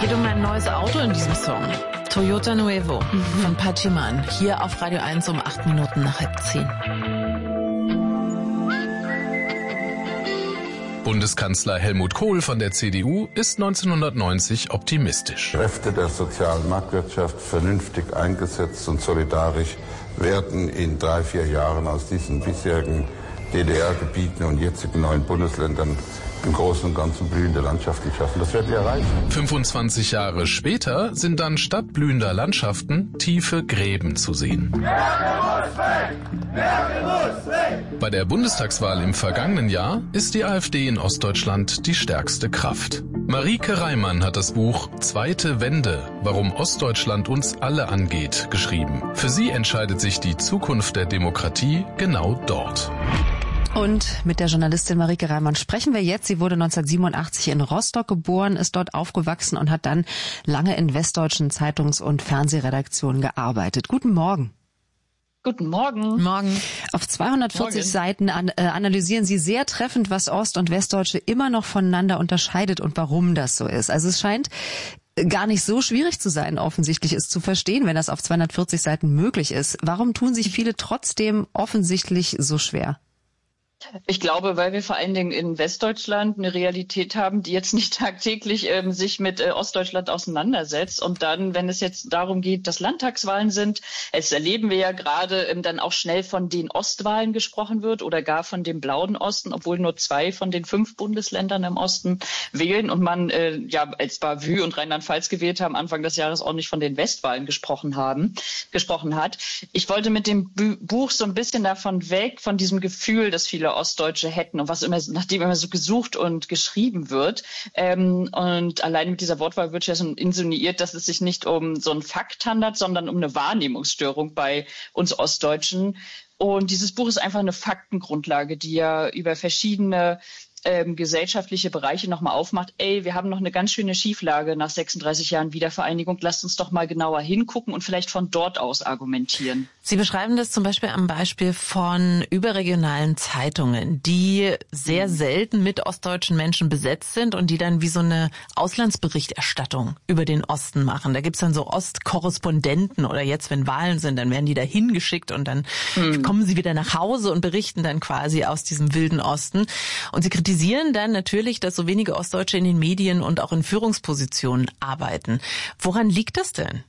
Geht um ein neues Auto in diesem Song. Toyota Nuevo von Pachiman. Hier auf Radio 1 um 8 Minuten nach 9:30. Bundeskanzler Helmut Kohl von der CDU ist 1990 optimistisch. Kräfte der sozialen Marktwirtschaft vernünftig eingesetzt und solidarisch werden in 3-4 Jahren aus diesen bisherigen DDR-Gebieten und jetzigen neuen Bundesländern im Großen und Ganzen blühende Landschaften schaffen. Das werden wir erreichen. 25 Jahre später sind dann statt blühender Landschaften tiefe Gräben zu sehen. Bei der Bundestagswahl im vergangenen Jahr ist die AfD in Ostdeutschland die stärkste Kraft. Marieke Reimann hat das Buch Zweite Wende, warum Ostdeutschland uns alle angeht, geschrieben. Für sie entscheidet sich die Zukunft der Demokratie genau dort. Und mit der Journalistin Marieke Reimann sprechen wir jetzt. Sie wurde 1987 in Rostock geboren, ist dort aufgewachsen und hat dann lange in westdeutschen Zeitungs- und Fernsehredaktionen gearbeitet. Guten Morgen. Guten Morgen. Morgen. Auf 240 Seiten analysieren Sie sehr treffend, was Ost- und Westdeutsche immer noch voneinander unterscheidet und warum das so ist. Also es scheint gar nicht so schwierig zu sein, offensichtlich es zu verstehen, wenn das auf 240 Seiten möglich ist. Warum tun sich viele trotzdem offensichtlich so schwer? Ich glaube, weil wir vor allen Dingen in Westdeutschland eine Realität haben, die jetzt nicht tagtäglich sich mit Ostdeutschland auseinandersetzt. Und dann, wenn es jetzt darum geht, dass Landtagswahlen sind, es erleben wir ja gerade, dann auch schnell von den Ostwahlen gesprochen wird oder gar von dem blauen Osten, obwohl nur 2 von den 5 Bundesländern im Osten wählen und man als Bavü und Rheinland-Pfalz gewählt haben, Anfang des Jahres auch nicht von den Westwahlen gesprochen hat. Ich wollte mit dem Buch so ein bisschen davon weg, von diesem Gefühl, dass viele Ostdeutsche hätten und nachdem immer so gesucht und geschrieben wird. Und allein mit dieser Wortwahl wird ja schon insinuiert, dass es sich nicht um so einen Fakt handelt, sondern um eine Wahrnehmungsstörung bei uns Ostdeutschen. Und dieses Buch ist einfach eine Faktengrundlage, die ja über verschiedene gesellschaftliche Bereiche nochmal aufmacht. Wir haben noch eine ganz schöne Schieflage nach 36 Jahren Wiedervereinigung. Lasst uns doch mal genauer hingucken und vielleicht von dort aus argumentieren. Sie beschreiben das zum Beispiel am Beispiel von überregionalen Zeitungen, die sehr selten mit ostdeutschen Menschen besetzt sind und die dann wie so eine Auslandsberichterstattung über den Osten machen. Da gibt's dann so Ostkorrespondenten oder jetzt, wenn Wahlen sind, dann werden die da hingeschickt und dann kommen sie wieder nach Hause und berichten dann quasi aus diesem wilden Osten. Und sie kritisieren dann natürlich, dass so wenige Ostdeutsche in den Medien und auch in Führungspositionen arbeiten. Woran liegt das denn?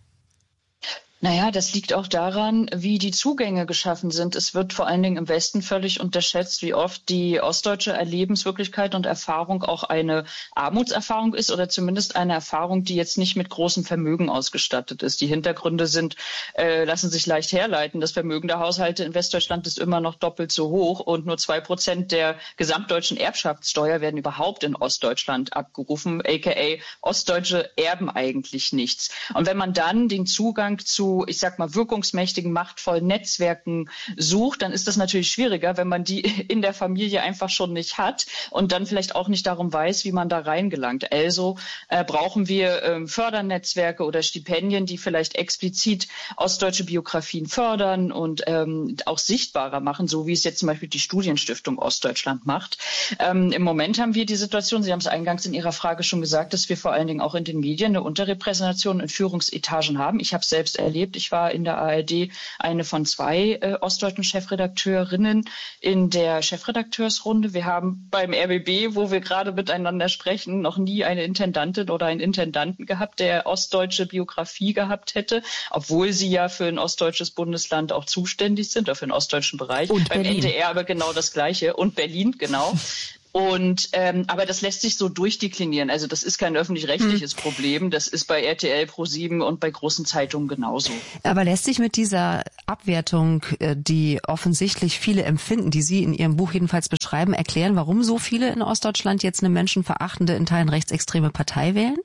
Naja, das liegt auch daran, wie die Zugänge geschaffen sind. Es wird vor allen Dingen im Westen völlig unterschätzt, wie oft die ostdeutsche Erlebenswirklichkeit und Erfahrung auch eine Armutserfahrung ist oder zumindest eine Erfahrung, die jetzt nicht mit großem Vermögen ausgestattet ist. Die Hintergründe lassen sich leicht herleiten. Das Vermögen der Haushalte in Westdeutschland ist immer noch doppelt so hoch und nur 2% der gesamtdeutschen Erbschaftssteuer werden überhaupt in Ostdeutschland abgerufen, aka Ostdeutsche erben eigentlich nichts. Und wenn man dann den Zugang zu wirkungsmächtigen, machtvollen Netzwerken sucht, dann ist das natürlich schwieriger, wenn man die in der Familie einfach schon nicht hat und dann vielleicht auch nicht darum weiß, wie man da reingelangt. Also brauchen wir Fördernetzwerke oder Stipendien, die vielleicht explizit ostdeutsche Biografien fördern und auch sichtbarer machen, so wie es jetzt zum Beispiel die Studienstiftung Ostdeutschland macht. Im Moment haben wir die Situation, Sie haben es eingangs in Ihrer Frage schon gesagt, dass wir vor allen Dingen auch in den Medien eine Unterrepräsentation in Führungsetagen haben. Ich habe es selbst erlebt. Ich war in der ARD eine von 2 ostdeutschen Chefredakteurinnen in der Chefredakteursrunde. Wir haben beim RBB, wo wir gerade miteinander sprechen, noch nie eine Intendantin oder einen Intendanten gehabt, der ostdeutsche Biografie gehabt hätte, obwohl sie ja für ein ostdeutsches Bundesland auch zuständig sind, oder für den ostdeutschen Bereich. Und beim Berlin. NDR aber genau das Gleiche. Und Berlin, genau. Und aber das lässt sich so durchdeklinieren. Also das ist kein öffentlich-rechtliches Problem. Das ist bei RTL, Pro7 und bei großen Zeitungen genauso. Aber lässt sich mit dieser Abwertung, die offensichtlich viele empfinden, die Sie in Ihrem Buch jedenfalls beschreiben, erklären, warum so viele in Ostdeutschland jetzt eine menschenverachtende, in Teilen rechtsextreme Partei wählen?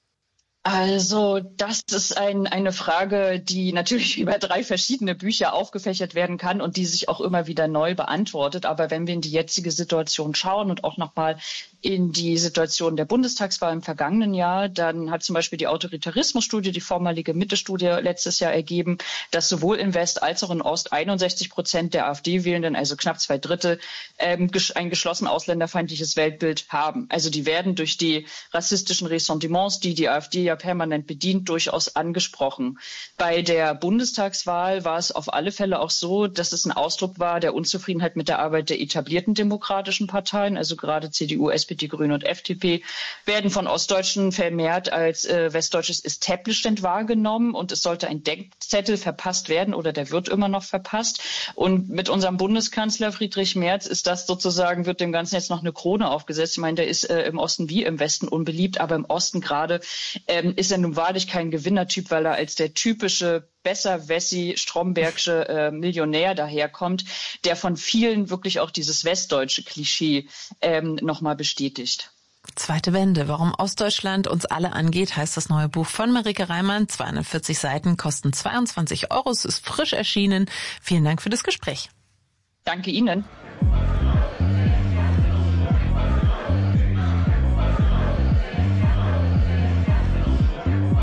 Also das ist eine Frage, die natürlich über 3 verschiedene Bücher aufgefächert werden kann und die sich auch immer wieder neu beantwortet. Aber wenn wir in die jetzige Situation schauen und auch nochmal in die Situation der Bundestagswahl im vergangenen Jahr, dann hat zum Beispiel die Autoritarismusstudie, die vormalige Mitte-Studie letztes Jahr ergeben, dass sowohl in West als auch in Ost 61% der AfD-Wählenden, also knapp 2/3, ein geschlossen ausländerfeindliches Weltbild haben. Also die werden durch die rassistischen Ressentiments, die die AfD ja permanent bedient, durchaus angesprochen. Bei der Bundestagswahl war es auf alle Fälle auch so, dass es ein Ausdruck war der Unzufriedenheit mit der Arbeit der etablierten demokratischen Parteien, also gerade CDU, SPD, Grüne und FDP, werden von Ostdeutschen vermehrt als westdeutsches Establishment wahrgenommen und es sollte ein Denkzettel verpasst werden oder der wird immer noch verpasst. Und mit unserem Bundeskanzler Friedrich Merz ist das sozusagen, wird dem Ganzen jetzt noch eine Krone aufgesetzt. Ich meine, der ist im Osten wie im Westen unbeliebt, aber im Osten gerade ist er nun wahrlich kein Gewinnertyp, weil er als der typische Besser-Wessi-Strombergsche Millionär daherkommt, der von vielen wirklich auch dieses westdeutsche Klischee nochmal bestätigt. Zweite Wende, warum Ostdeutschland uns alle angeht, heißt das neue Buch von Marike Reimann. 240 Seiten, kosten 22 €. Es ist frisch erschienen. Vielen Dank für das Gespräch. Danke Ihnen.